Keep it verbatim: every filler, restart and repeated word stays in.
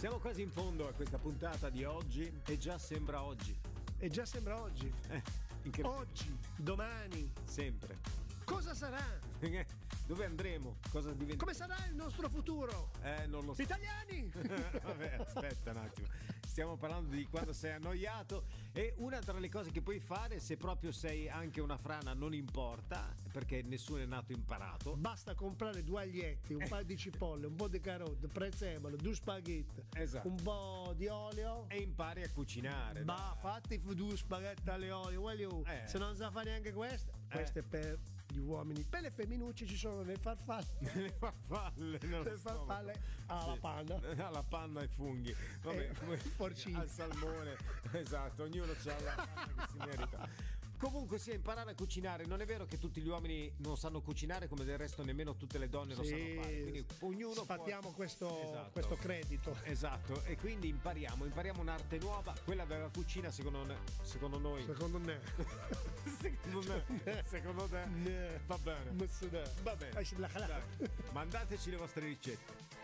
Siamo quasi in fondo a questa puntata di oggi e già sembra oggi. E già sembra oggi. Eh, incredibile. Oggi, domani. Sempre. Cosa sarà? Dove andremo? Cosa diventerà? Come sarà il nostro futuro? Eh, non lo so. Italiani! Vabbè, aspetta un attimo. Stiamo parlando di quando sei annoiato e una tra le cose che puoi fare, se proprio sei anche una frana, non importa, perché nessuno è nato imparato. Basta comprare due aglietti, un paio di cipolle, un po' di carote, prezzemolo, due spaghetti, esatto, un po' di olio e impari a cucinare. Ma fatti due spaghetti all'olio, olio. Eh. Se non sa fare neanche questo, Eh. questo è per gli uomini. Per le femminucce ci sono le farfalle. Le farfalle, le farfalle alla sì. panna. Alla panna ai funghi. Vabbè, Eh, come porcini. al salmone. Esatto, ognuno ha la panna che si merita. Comunque sia, imparare a cucinare. Non è vero che tutti gli uomini non sanno cucinare, come del resto nemmeno tutte le donne lo Sì, sanno fare. Quindi ognuno sfattiamo può... questo, esatto. questo credito. Esatto, e quindi impariamo, impariamo un'arte nuova, quella della cucina, secondo, ne, secondo noi. Secondo me. secondo me. Secondo te? Ne. Va bene. Mussudà. Va bene. Dai, Mandateci le vostre ricette.